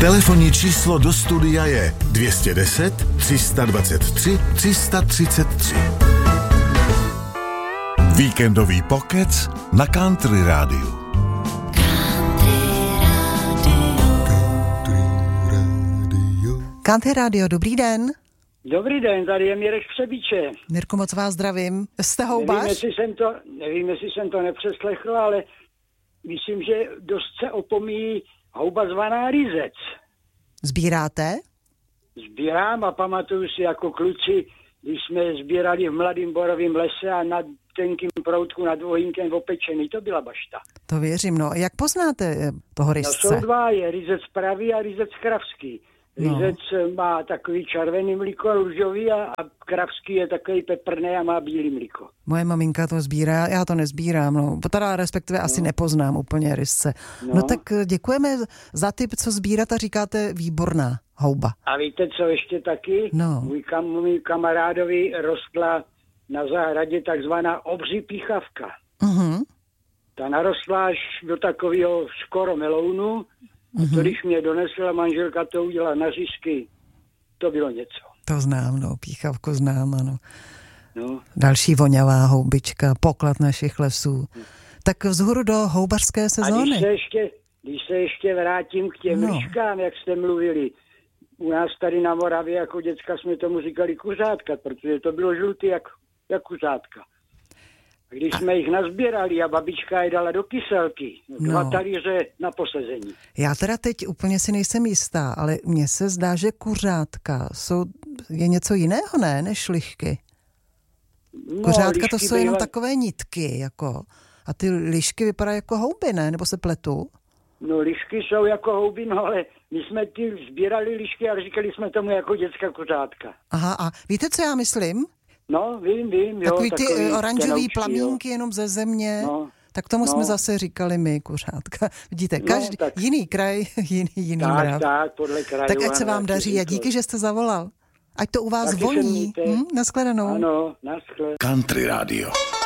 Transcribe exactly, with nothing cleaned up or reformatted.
Telefonní číslo do studia je dvě stě deset, tři sta dvacet tři, tři sta třicet tři. Víkendový pokec na Country Rádiu. Country Radio, dobrý den. Dobrý den, tady je Mirek z Třebíče. Mirko, moc vás zdravím. Jste houbař? Nevím, jestli jsem to, nevím, jestli jsem to nepřeslechl, ale myslím, že dost se opomíjí houba zvaná rýzec. Sbíráte? Sbírám a pamatuju si jako kluci, když jsme sbírali v Mladým borovém lese a na tenkým proutku nad Vohínkem opečený, to byla bašta. To věřím, no. Jak poznáte toho rýzce? No jsou dva, je rýzec pravý a rýzec kravský. Rýzec no. má takový červený mlíko, růžový a, a kravský je takový peprný a má bílý mlíko. Moje maminka to sbírá, já to nezbírám, no. Teda respektive no. asi nepoznám úplně rýzce. No. no tak děkujeme za tip, co sbírat a říkáte výborná houba. A víte, co ještě taky? No. Můj, kam, můj kamarádovi rostla na zahradě takzvaná obří píchavka. Uh-huh. Ta narostla až do takového skoro melounu. A to, když mě donesla manželka, to udělala na řízky, to bylo něco. To znám, no, píchavku znám, ano. No. Další voňavá houbička, poklad našich lesů. Tak vzhůru do houbařské sezóny. A když se ještě, když se ještě vrátím k těm no. liškám, jak jste mluvili, u nás tady na Moravě jako děcka jsme tomu říkali kuřátka, protože to bylo žlutý jak, jak kuřátka. A když jsme jich nazbírali a babička je dala do kyselky, dva no. talíře na posezení. Já teda teď úplně si nejsem jistá, ale mně se zdá, že kuřátka jsou, je něco jiného, ne, než lišky. No, kuřátka to jsou bývají... jenom takové nitky, jako. A ty lišky vypadají jako houby, ne? Nebo se pletu? No, lišky jsou jako houby, no, ale my jsme ty sbírali lišky a říkali jsme tomu jako dětská kuřátka. Aha, a víte, co já myslím? No, vím, vím, jo. Takový ty takový oranžový tenoučky, plamínky jo. jenom ze země. No, tak tomu no. jsme zase říkali my, kuřátka. Vidíte, každý, no, tak, jiný kraj, jiný, jiný tak, mrav. Tak, podle krajů. Tak ať se vám daří a díky, že jste zavolal. Ať to u vás Taky voní. Hm? Nashledanou. Ano, naschle. Country Radio.